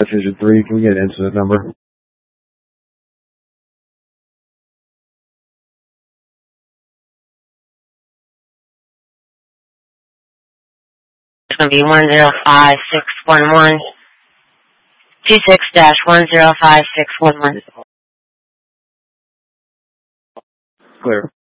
Precision 3, can we get an incident number? It's going to be 105611. 26-105611. Clear.